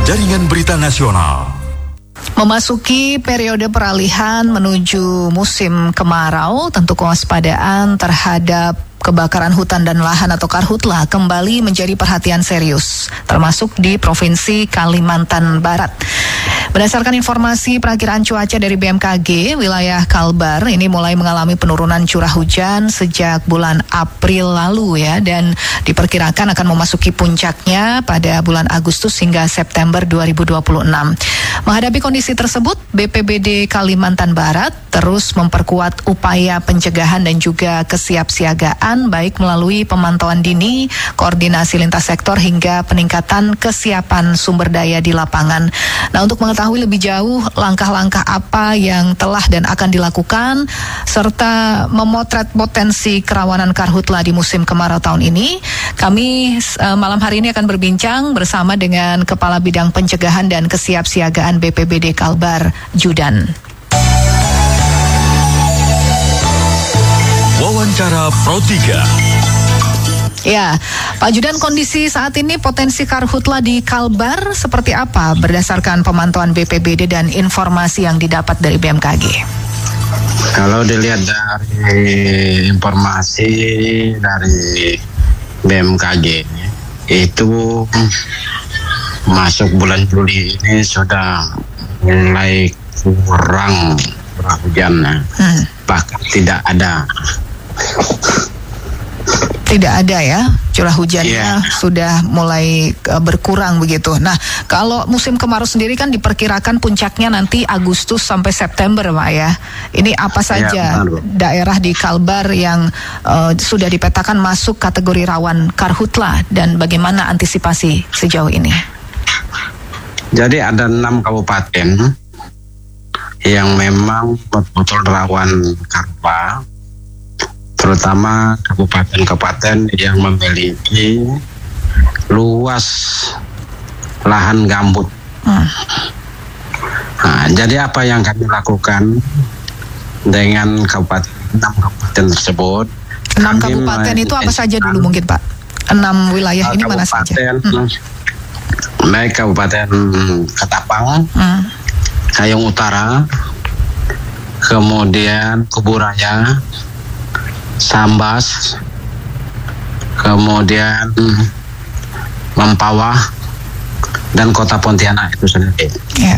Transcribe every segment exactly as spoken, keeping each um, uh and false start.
Jaringan Berita Nasional. Memasuki periode peralihan menuju musim kemarau, tentu kewaspadaan terhadap kebakaran hutan dan lahan atau karhutla kembali menjadi perhatian serius, termasuk di Provinsi Kalimantan Barat. Berdasarkan informasi perakiraan cuaca dari B M K G, wilayah Kalbar ini mulai mengalami penurunan curah hujan sejak bulan April lalu ya, dan diperkirakan akan memasuki puncaknya pada bulan Agustus hingga September dua ribu dua puluh enam. Menghadapi kondisi tersebut, B P B D Kalimantan Barat terus memperkuat upaya pencegahan dan juga kesiapsiagaan baik melalui pemantauan dini, koordinasi lintas sektor hingga peningkatan kesiapan sumber daya di lapangan. Nah, untuk mengetahui lebih jauh langkah-langkah apa yang telah dan akan dilakukan serta memotret potensi kerawanan karhutla di musim kemarau tahun ini, kami uh, malam hari ini akan berbincang bersama dengan Kepala Bidang Pencegahan dan Kesiapsiagaan B P B D Kalbar, Judan. Wawancara Pro tiga. Ya, Pak Judan, kondisi saat ini potensi karhutla di Kalbar seperti apa berdasarkan pemantauan B P B D dan informasi yang didapat dari B M K G? Kalau dilihat dari informasi dari B M K G itu masuk bulan Juli ini sudah mulai kurang curah hujan, hmm. bahkan tidak ada. Tidak ada ya, curah hujannya yeah. sudah mulai uh, berkurang begitu. Nah, kalau musim kemarau sendiri kan diperkirakan puncaknya nanti Agustus sampai September, Pak ya. Ini apa saja yeah, daerah di Kalbar yang uh, sudah dipetakan masuk kategori rawan karhutla dan bagaimana antisipasi sejauh ini? Jadi ada enam kabupaten yang memang betul-betul rawan karhutla, terutama kabupaten-kabupaten yang memiliki luas lahan gambut. Hmm. Nah, jadi apa yang kami lakukan dengan kabupaten enam kabupaten tersebut? Enam kabupaten itu apa saja dulu mungkin Pak? Enam wilayah ini mana saja? Hmm. Baik Kabupaten Ketapang, hmm. Kayong Utara, kemudian Kuburaya, Sambas, kemudian Mempawah, dan Kota Pontianak itu sendiri. Yeah.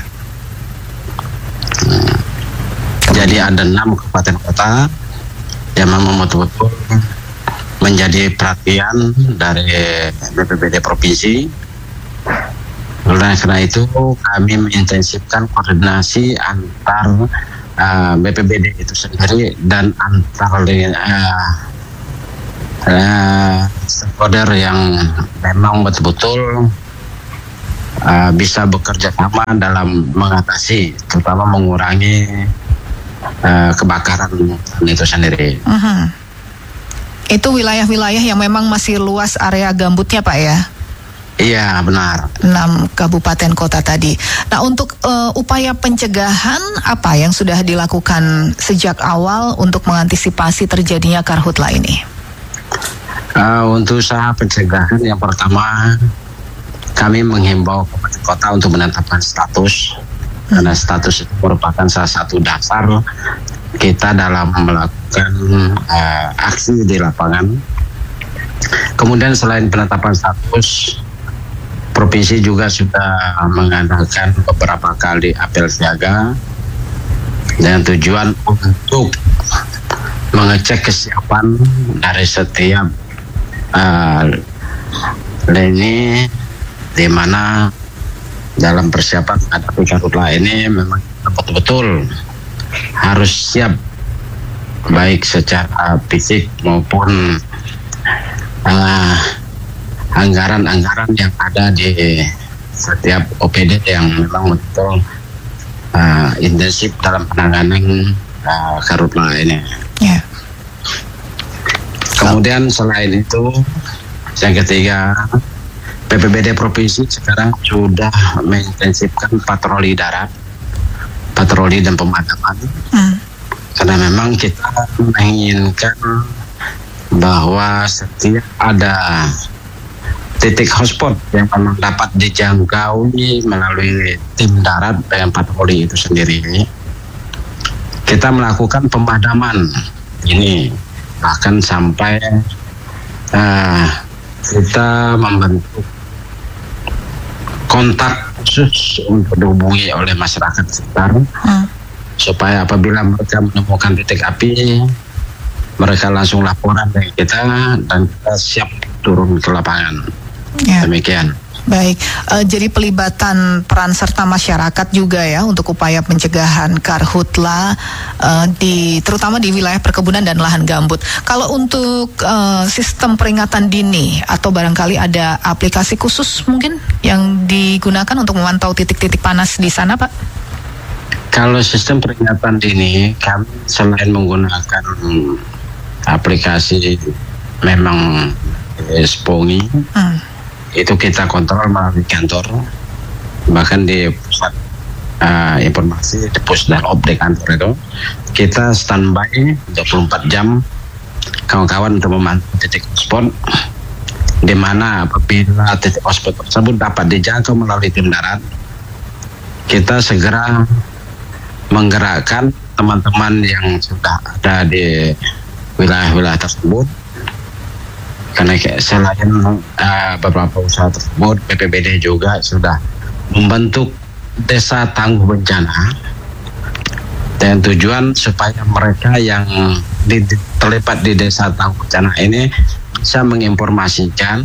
Hmm. Jadi ada enam kabupaten kota yang memang betul-betul menjadi perhatian dari B P B D provinsi. Oleh karena itu kami mengintensifkan koordinasi antar Uh, B P B D itu sendiri dan antar uh, uh, stakeholder yang memang betul-betul uh, bisa bekerja sama dalam mengatasi, terutama mengurangi uh, kebakaran itu sendiri. Uh-huh. Itu wilayah-wilayah yang memang masih luas area gambutnya, Pak ya? Iya, benar. Enam kabupaten kota tadi. Nah, untuk uh, upaya pencegahan apa yang sudah dilakukan sejak awal untuk mengantisipasi terjadinya karhutla ini? Uh, untuk usaha pencegahan yang pertama, kami menghimbau kabupaten kota untuk menetapkan status, hmm. karena status itu merupakan salah satu dasar kita dalam melakukan uh, aksi di lapangan. Kemudian selain penetapan status, provinsi juga sudah mengadakan beberapa kali apel siaga dengan tujuan untuk mengecek kesiapan dari setiap uh, lini, di mana dalam persiapan menghadapi karhutla ini memang betul-betul harus siap baik secara fisik maupun uh, anggaran-anggaran yang ada di setiap O P D yang memang betul uh, intensif dalam penanganan uh, karhutla ini. Yeah. Kemudian selain itu, yang ketiga, B P B D provinsi sekarang sudah mengintensifkan patroli darat, patroli dan pemadaman, mm. karena memang kita menginginkan bahwa setiap ada titik hotspot yang memang dapat dijangkau melalui tim darat dengan patroli itu sendiri. Kita melakukan pemadaman ini, bahkan sampai uh, kita membentuk kontak khusus untuk dihubungi oleh masyarakat sekitar, hmm. supaya apabila mereka menemukan titik api, mereka langsung laporan dari kita dan kita siap turun ke lapangan. Ya. Demikian. Baik, uh, jadi pelibatan peran serta masyarakat juga ya untuk upaya pencegahan karhutla uh, di terutama di wilayah perkebunan dan lahan gambut. Kalau untuk uh, sistem peringatan dini atau barangkali ada aplikasi khusus mungkin yang digunakan untuk memantau titik-titik panas di sana, Pak? Kalau sistem peringatan dini, kami selain menggunakan aplikasi memang Spongi. Hmm. Itu kita kontrol melalui kantor, bahkan di pusat uh, informasi di pusdalop di kantor itu kita standby dua puluh empat jam kawan-kawan untuk memantau titik hotspot, di mana apabila titik hotspot tersebut dapat dijangkau melalui tim darat, kita segera menggerakkan teman-teman yang sudah ada di wilayah-wilayah tersebut. Karena selain uh, beberapa usaha tersebut, B P B D juga sudah membentuk desa tangguh bencana dengan tujuan supaya mereka yang di, di, terlibat di desa tangguh bencana ini bisa menginformasikan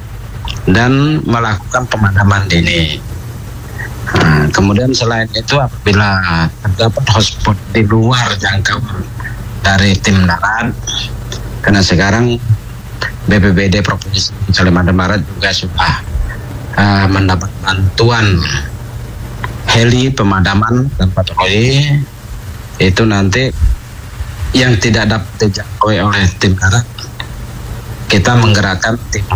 dan melakukan pemadaman dini. Nah, kemudian selain itu apabila terdapat hotspot di luar jangkauan dari tim darat, karena sekarang B P B D Provinsi Kalimantan Barat juga sudah uh, mendapat bantuan heli pemadaman dan patroli, itu nanti yang tidak dapat dijangkau oleh tim darat, kita menggerakkan tim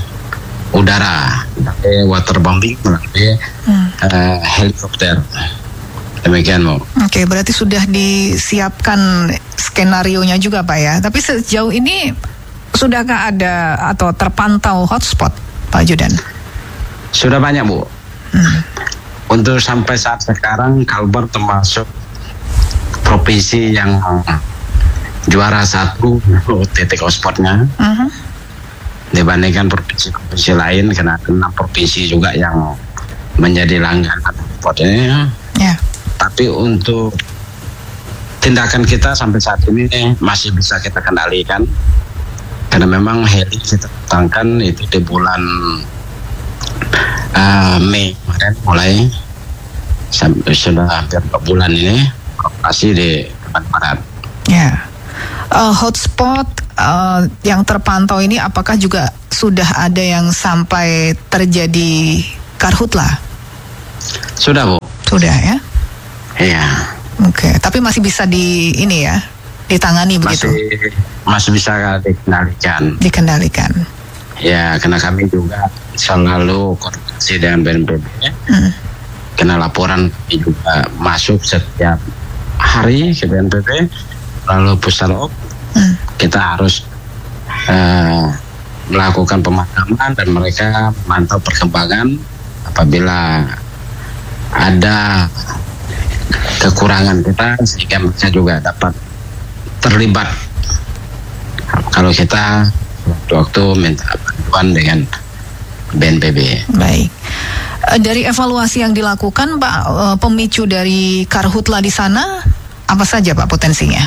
udara dari waterbombing melalui hmm. uh, helikopter. Demikian, Bu. Oke, berarti sudah disiapkan skenarionya juga, Pak ya. Tapi sejauh ini sudahkah ada atau terpantau hotspot, Pak Judan? Sudah banyak, Bu. Hmm. Untuk sampai saat sekarang Kalbar termasuk provinsi yang juara satu titik hotspotnya. Uh-huh. Dibandingkan provinsi-provinsi lain, karena ada enam provinsi juga yang menjadi langganan hotspotnya. Yeah. Tapi untuk tindakan kita sampai saat ini masih bisa kita kendalikan. Karena memang heli kita datangkan itu di bulan uh, Mei kemarin mulai sampai sudah hampir dua bulan ini operasi di Kalimantan Barat. Ya, uh, hotspot uh, yang terpantau ini apakah juga sudah ada yang sampai terjadi karhutla? Sudah, Bu. Sudah ya? Iya. Oke, okay. Tapi masih bisa di ini ya? Ditangani begitu? Masih, masih bisa dikendalikan. Dikendalikan. Ya, karena kami juga selalu koordinasi dengan B N P B. Hmm. Karena laporan juga masuk setiap hari ke B N P B, lalu Pusdalop. Hmm. Kita harus uh, melakukan pemadaman dan mereka memantau perkembangan apabila ada kekurangan kita, sehingga mereka juga dapat terlibat kalau kita waktu minta bantuan dengan B N P B. Baik. Dari evaluasi yang dilakukan, Pak, pemicu dari karhutla di sana apa saja, Pak, potensinya?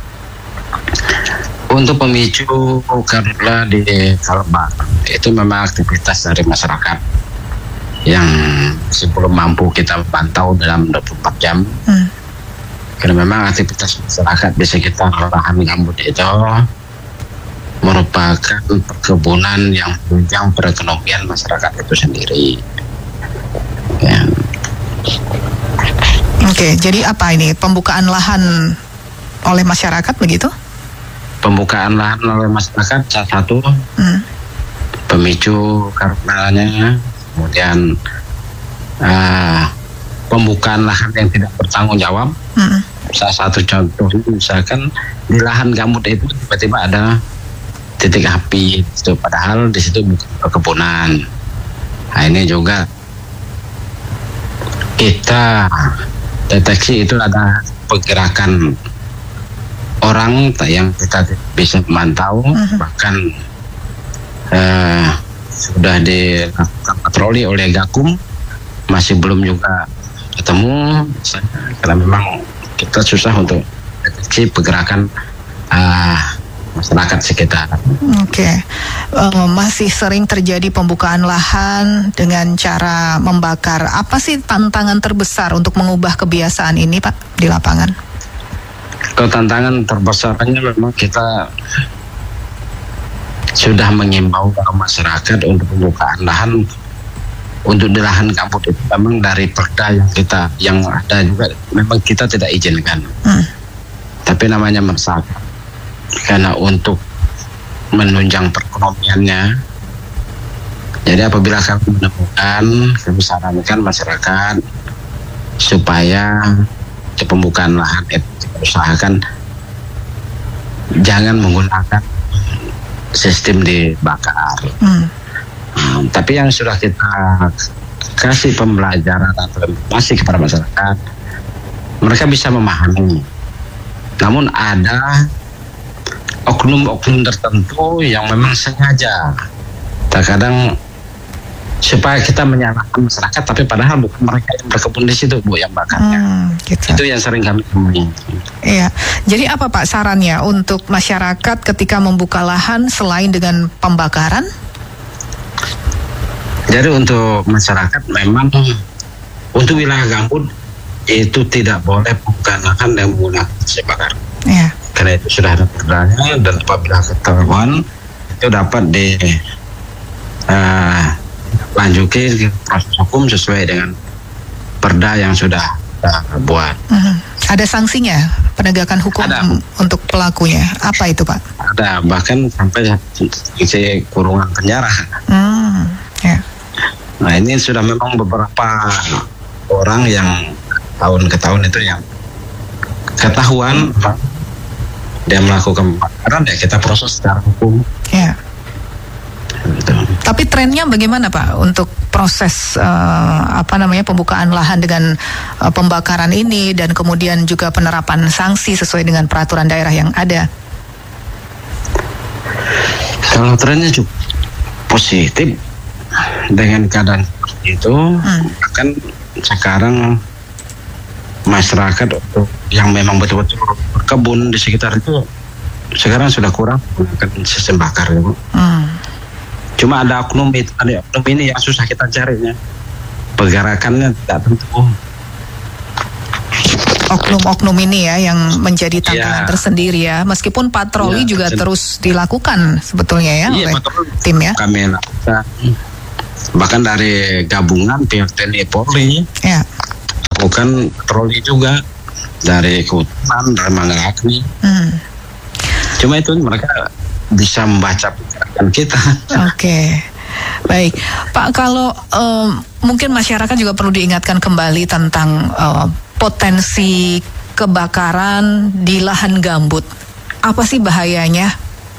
Untuk pemicu karhutla di Kalbar itu memang aktivitas dari masyarakat yang sebelum mampu kita pantau dalam dua puluh empat jam. Hmm. Karena memang aktivitas masyarakat di sekitar lahan gambut itu merupakan perkebunan yang menunjang perekonomian masyarakat itu sendiri. Ya. Oke, jadi apa ini? Pembukaan lahan oleh masyarakat begitu? Pembukaan lahan oleh masyarakat salah satu hmm. pemicu karhutla-nya, kemudian uh, pembukaan lahan yang tidak bertanggung jawab. Hmm. Salah satu contoh misalkan di lahan gambut itu tiba-tiba ada titik api itu, padahal di situ bukan perkebunan. Nah ini juga kita deteksi itu ada pergerakan orang yang kita bisa memantau, uh-huh. bahkan eh, sudah dilakukan patroli oleh Gakum, masih belum juga ketemu, karena memang kita susah untuk deteksi pergerakan uh, masyarakat sekitar. Oke, okay. uh, masih sering terjadi pembukaan lahan dengan cara membakar. Apa sih tantangan terbesar untuk mengubah kebiasaan ini, Pak, di lapangan? Kalau tantangan terbesarnya memang kita sudah mengimbau ke masyarakat untuk pembukaan lahan untuk di lahan gambut itu memang dari perda yang kita yang ada juga memang kita tidak izinkan. Hmm. Tapi namanya masyarakat, karena untuk menunjang perekonomiannya, jadi apabila kami menemukan, kami sarankan masyarakat supaya di pembukaan lahan itu usahakan jangan menggunakan sistem dibakar. Hmm. Hmm, tapi yang sudah kita kasih pembelajaran atau informasi kepada masyarakat, mereka bisa memahami. Namun ada oknum-oknum tertentu yang memang sengaja, terkadang supaya kita menyalahkan masyarakat, tapi padahal bukan mereka yang berkebun di situ, Bu, yang bakarnya. Hmm, gitu. Itu yang sering kami temui. Iya. Jadi apa, Pak, sarannya untuk masyarakat ketika membuka lahan selain dengan pembakaran? Jadi untuk masyarakat memang untuk wilayah gambut itu tidak boleh bukan lahan yang menggunakan mesin bakar. Ya. Karena itu sudah ada perdanya, dan apabila ketahuan itu dapat di uh, lanjuti proses hukum sesuai dengan perda yang sudah uh, buat. Uh-huh. Ada sanksinya, penegakan hukum ada untuk pelakunya. Apa itu, Pak? Ada, bahkan sampai sanksi kurungan penjara. Hmm, ya. Nah ini sudah memang beberapa orang yang tahun ke tahun itu yang ketahuan dia melakukan pembakaran, ya kita proses secara hukum. Ya. Gitu. Tapi trennya bagaimana, Pak, untuk proses uh, apa namanya pembukaan lahan dengan uh, pembakaran ini dan kemudian juga penerapan sanksi sesuai dengan peraturan daerah yang ada? Kalau trennya cukup positif dengan keadaan seperti itu, hmm. bahkan sekarang masyarakat yang memang betul-betul berkebun di sekitar itu sekarang sudah kurang menggunakan sistem bakar, ya, Bu. Hmm. Cuma ada oknum itu, ada oknum ini yang susah kita carinya. Pergerakannya tidak tentu. Oknum-oknum ini ya yang menjadi tantangan ya tersendiri ya. Meskipun patroli ya, juga tersendiri. Terus dilakukan sebetulnya ya, ya oleh tim ya. Kami lakukan. Bahkan dari gabungan pihak T N I Polri ya lakukan patroli juga dari Kutan, dari Manggalaagni. Hmm. Cuma itu mereka bisa membaca pikiran kita. Oke, okay. Baik, Pak. Kalau um, mungkin masyarakat juga perlu diingatkan kembali tentang uh, potensi kebakaran di lahan gambut. Apa sih bahayanya?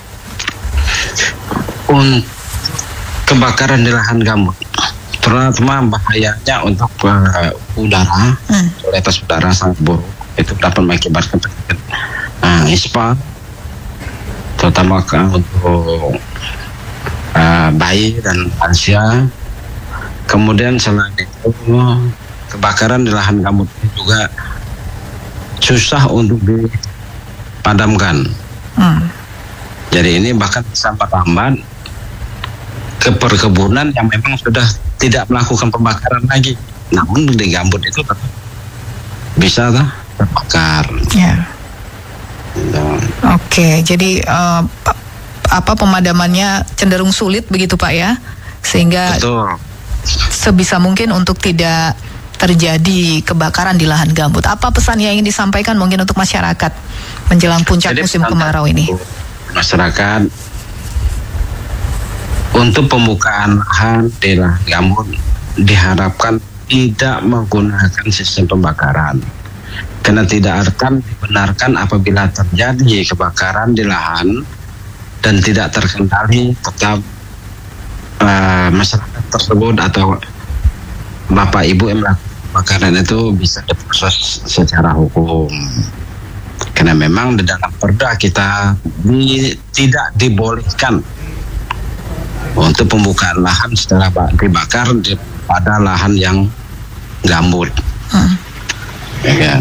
Untuk kebakaran di lahan gambut, terutama bahayanya untuk uh, udara, hmm. kualitas udara sangat buruk. Itu dapat mengakibatkan penyakit uh, ispa, terutama untuk uh, bayi dan lansia. Kemudian selain itu kebakaran di lahan gambut juga susah untuk dipadamkan. Hmm. Jadi ini bahkan bisa merambat ke perkebunan yang memang sudah tidak melakukan pembakaran lagi. Namun di gambut itu tetap bisa lah terbakar. Ya. Oke, okay, jadi uh, apa pemadamannya cenderung sulit begitu, Pak, ya? Sehingga betul. Sebisa mungkin untuk tidak terjadi kebakaran di lahan gambut. Apa pesan yang ingin disampaikan mungkin untuk masyarakat menjelang puncak jadi, musim kemarau ini? Masyarakat untuk pembukaan lahan di lahan gambut diharapkan tidak menggunakan sistem pembakaran, karena tidak akan dibenarkan apabila terjadi kebakaran di lahan dan tidak terkendali, tetap uh, masyarakat tersebut atau bapak ibu yang melakukan kebakaran itu bisa diproses secara hukum. Karena memang di dalam perda kita di, tidak dibolehkan untuk pembukaan lahan setelah dibakar di, pada lahan yang gambut. Hmm. Ya kan?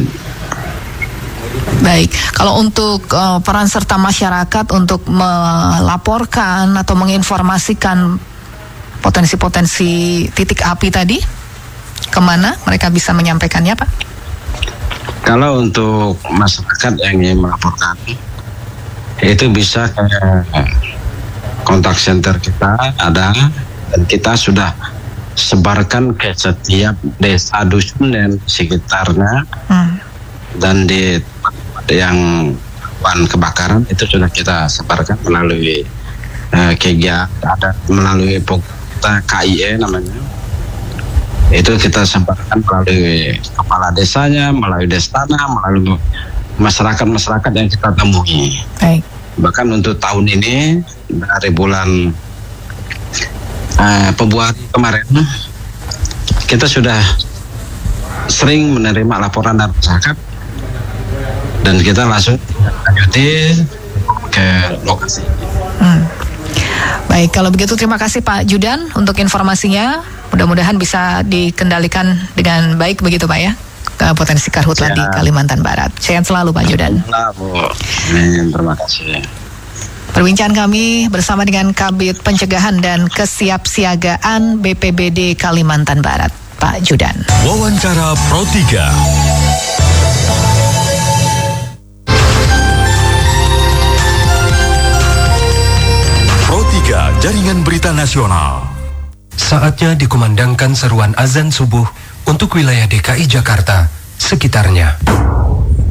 Baik, kalau untuk uh, peran serta masyarakat untuk melaporkan atau menginformasikan potensi-potensi titik api tadi, kemana mereka bisa menyampaikannya, Pak? Kalau untuk masyarakat yang ingin melaporkan, itu bisa ke kontak center kita ada, dan kita sudah sebarkan ke setiap desa dusun dan sekitarnya, hmm. dan di yang rawan kebakaran itu sudah kita sebarkan melalui uh, kegiatan ada melalui kita K I E namanya, itu kita sebarkan melalui kepala desanya, melalui destana, melalui masyarakat-masyarakat yang kita temui. Baik. Bahkan untuk tahun ini dari bulan uh, Februari kemarin kita sudah sering menerima laporan dari masyarakat dan kita langsung lanjuti ke lokasi. Hmm. Baik, kalau begitu terima kasih Pak Judan untuk informasinya. Mudah-mudahan bisa dikendalikan dengan baik begitu Pak ya, ke potensi karhutla di Kalimantan Barat. Sehat selalu Pak Judan. Amin, terima kasih. Perbincangan kami bersama dengan Kabid Pencegahan dan Kesiapsiagaan B P B D Kalimantan Barat, Pak Judan. Wawancara Pro tiga. Pro tiga Jaringan Berita Nasional. Saatnya dikumandangkan seruan azan subuh untuk wilayah D K I Jakarta sekitarnya.